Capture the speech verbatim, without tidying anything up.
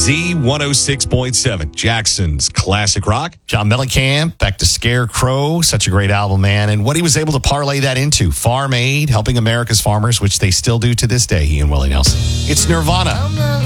Z one oh six point seven, Jackson's classic rock. John Mellencamp, back to Scarecrow. Such a great album, man. And what he was able to parlay that into. Farm Aid, helping America's farmers, which they still do to this day, he and Willie Nelson. It's Nirvana.